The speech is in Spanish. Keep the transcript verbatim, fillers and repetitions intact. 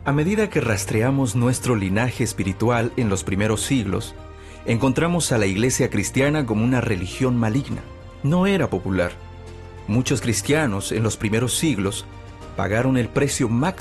A medida que rastreamos nuestro linaje espiritual en los primeros siglos, encontramos a la iglesia cristiana como una religión maligna. No era popular. Muchos cristianos en los primeros siglos pagaron el precio máximo